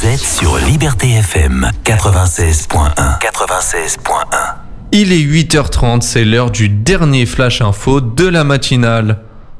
Vous êtes sur Liberté FM 96.1. 96.1. Il est 8h30, c'est l'heure du dernier flash info de la matinale.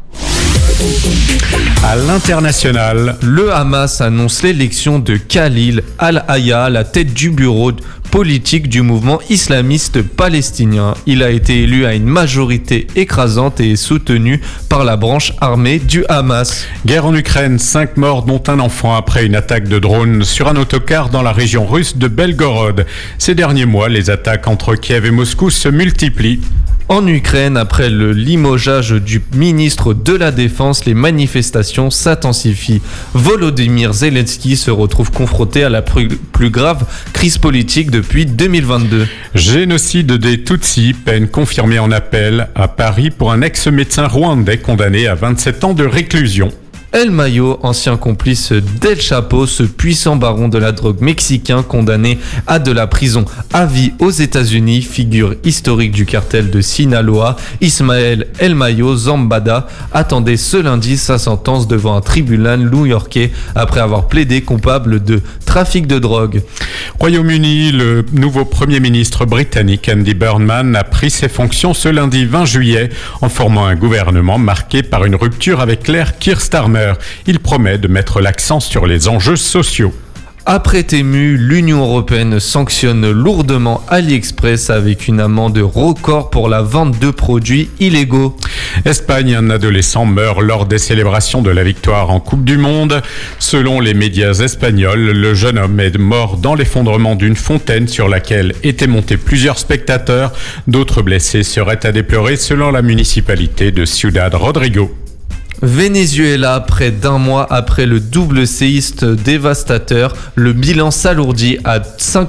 À l'international, le Hamas annonce l'élection de Khalil al-Hayya à la tête du bureau politique du mouvement islamiste palestinien. Il a été élu à une majorité écrasante et est soutenu par la branche armée du Hamas. Guerre en Ukraine, 5 morts dont un enfant après une attaque de drone sur un autocar dans la région russe de Belgorod. Ces derniers mois, les attaques entre Kiev et Moscou se multiplient. En Ukraine, après le limogeage du ministre de la Défense, les manifestations s'intensifient. Volodymyr Zelensky se retrouve confronté à la plus grave crise politique depuis 2022. Génocide des Tutsis, peine confirmée en appel à Paris pour un ex-médecin rwandais condamné à 27 ans de réclusion. El Mayo, ancien complice d'El Chapo, ce puissant baron de la drogue mexicain condamné à de la prison à vie aux États-Unis, figure historique du cartel de Sinaloa, Ismael El Mayo Zambada attendait ce lundi sa sentence devant un tribunal new-yorkais après avoir plaidé coupable de trafic de drogue. Royaume-Uni, le nouveau Premier ministre britannique Andy Burnham a pris ses fonctions ce lundi 20 juillet en formant un gouvernement marqué par une rupture avec l'ère Keir Starmer. Il promet de mettre l'accent sur les enjeux sociaux. Après Temu, l'Union européenne sanctionne lourdement AliExpress avec une amende record pour la vente de produits illégaux. Espagne, un adolescent meurt lors des célébrations de la victoire en Coupe du Monde. Selon les médias espagnols, le jeune homme est mort dans l'effondrement d'une fontaine sur laquelle étaient montés plusieurs spectateurs. D'autres blessés seraient à déplorer selon la municipalité de Ciudad Rodrigo. Venezuela, près d'un mois après le double séisme dévastateur, le bilan s'alourdit à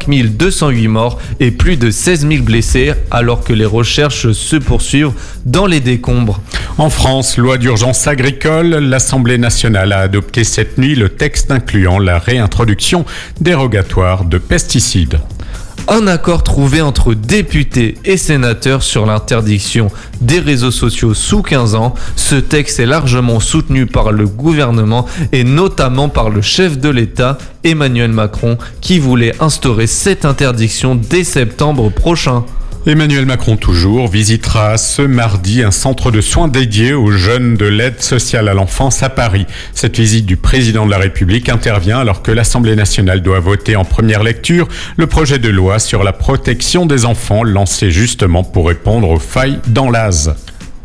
5208 morts et plus de 16 000 blessés alors que les recherches se poursuivent dans les décombres. En France, loi d'urgence agricole, l'Assemblée nationale a adopté cette nuit le texte incluant la réintroduction dérogatoire de pesticides. Un accord trouvé entre députés et sénateurs sur l'interdiction des réseaux sociaux sous 15 ans. Ce texte est largement soutenu par le gouvernement et notamment par le chef de l'État, Emmanuel Macron, qui voulait instaurer cette interdiction dès septembre prochain. Emmanuel Macron toujours visitera ce mardi un centre de soins dédié aux jeunes de l'aide sociale à l'enfance à Paris. Cette visite du président de la République intervient alors que l'Assemblée nationale doit voter en première lecture le projet de loi sur la protection des enfants lancé justement pour répondre aux failles dans l'ASE.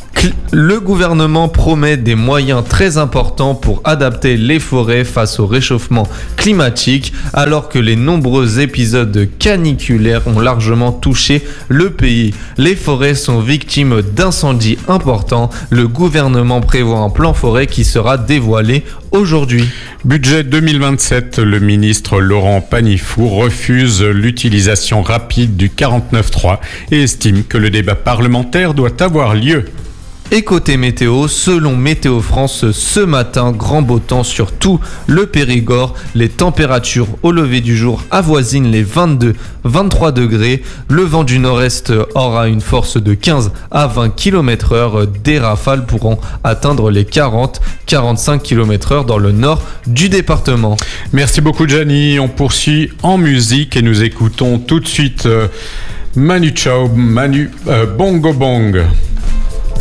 Le gouvernement promet des moyens très importants pour adapter les forêts face au réchauffement climatique, alors que les nombreux épisodes caniculaires ont largement touché le pays. Les forêts sont victimes d'incendies importants. Le gouvernement prévoit un plan forêt qui sera dévoilé aujourd'hui. Budget 2027, le ministre Laurent Panifoux refuse l'utilisation rapide du 49.3 et estime que le débat parlementaire doit avoir lieu. Et côté météo, selon Météo France, ce matin, grand beau temps sur tout le Périgord. Les températures au lever du jour avoisinent les 22-23 degrés. Le vent du nord-est aura une force de 15 à 20 km/h. Des rafales pourront atteindre les 40-45 km/h dans le nord du département. Merci beaucoup Gianni. On poursuit en musique et nous écoutons tout de suite Manu Chao, Bongo Bong.